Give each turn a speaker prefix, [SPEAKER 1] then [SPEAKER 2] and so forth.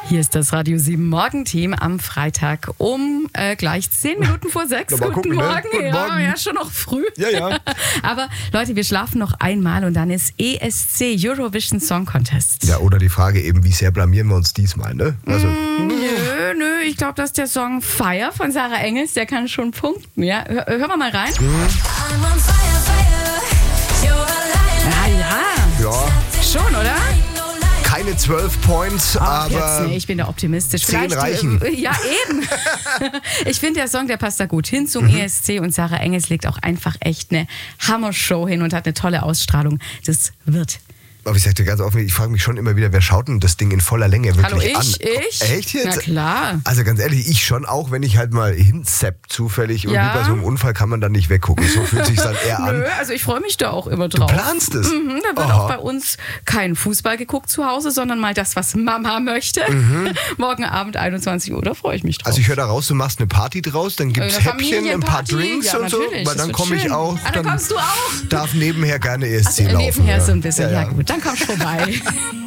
[SPEAKER 1] Hier ist das Radio 7 Morgenteam am Freitag um gleich 10 Minuten vor 6.
[SPEAKER 2] Guten
[SPEAKER 1] Morgen.
[SPEAKER 2] Guten Morgen.
[SPEAKER 1] Ja, schon noch früh.
[SPEAKER 2] Ja.
[SPEAKER 1] Aber Leute, wir schlafen noch einmal und dann ist ESC, Eurovision Song Contest.
[SPEAKER 2] Ja, oder die Frage eben, wie sehr blamieren wir uns diesmal, ne? Also,
[SPEAKER 1] Nö, ich glaube, dass der Song Fire von Sarah Engels, der kann schon punkten. Ja? Hören wir mal rein.
[SPEAKER 2] ja,
[SPEAKER 1] Schon, oder?
[SPEAKER 2] keine 12 Points, aber
[SPEAKER 1] Jetzt, nee, ich bin da optimistisch.
[SPEAKER 2] 10 reichen.
[SPEAKER 1] Ja, eben. Ich finde, der Song, der passt da gut hin zum ESC und Sarah Engels legt auch einfach echt eine Hammer-Show hin und hat eine tolle Ausstrahlung. Das wird.
[SPEAKER 2] Aber ich sag dir ganz offen, ich frage mich schon immer wieder, wer schaut denn das Ding in voller Länge wirklich
[SPEAKER 1] Hallo,
[SPEAKER 2] an?
[SPEAKER 1] ich?
[SPEAKER 2] Echt jetzt?
[SPEAKER 1] Na klar.
[SPEAKER 2] Also ganz ehrlich, ich schon auch, wenn ich halt mal hinsepp zufällig und
[SPEAKER 1] Ja.
[SPEAKER 2] wie bei so einem Unfall kann man dann nicht weggucken. So fühlt sich dann eher an.
[SPEAKER 1] Nö, also ich freue mich da auch immer drauf.
[SPEAKER 2] Du planst es?
[SPEAKER 1] Da wird
[SPEAKER 2] Aha.
[SPEAKER 1] auch bei uns kein Fußball geguckt zu Hause, sondern mal das, was Mama möchte. Morgen Abend 21 Uhr, da freue ich mich drauf.
[SPEAKER 2] Also ich höre da raus, du machst eine Party draus, dann gibt's
[SPEAKER 1] Eine
[SPEAKER 2] Häppchen, ein paar
[SPEAKER 1] Familienparty.
[SPEAKER 2] Drinks
[SPEAKER 1] Ja,
[SPEAKER 2] und so,
[SPEAKER 1] natürlich,
[SPEAKER 2] weil
[SPEAKER 1] das
[SPEAKER 2] dann
[SPEAKER 1] wird
[SPEAKER 2] komme ich
[SPEAKER 1] schön.
[SPEAKER 2] auch.
[SPEAKER 1] Ah, dann kommst du auch.
[SPEAKER 2] Darf nebenher gerne ESC laufen.
[SPEAKER 1] Nebenher
[SPEAKER 2] ja.
[SPEAKER 1] so ein bisschen, ja
[SPEAKER 2] Ja.
[SPEAKER 1] gut, dann kommst du vorbei.